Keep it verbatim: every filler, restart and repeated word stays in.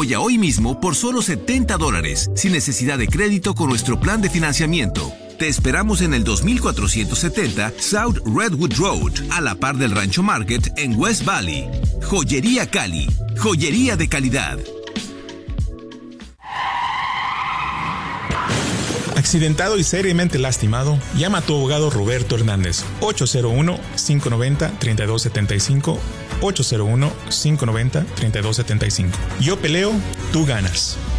Apoya hoy mismo por solo setenta dólares, sin necesidad de crédito con nuestro plan de financiamiento. Te esperamos en el dos mil cuatrocientos setenta South Redwood Road, a la par del Rancho Market en West Valley. Joyería Cali, joyería de calidad. Accidentado y seriamente lastimado, llama a tu abogado Roberto Hernández, ocho cero uno, cinco nueve cero, tres dos siete cinco, ocho cero uno, cinco nueve cero, tres dos siete cinco. Yo peleo, tú ganas.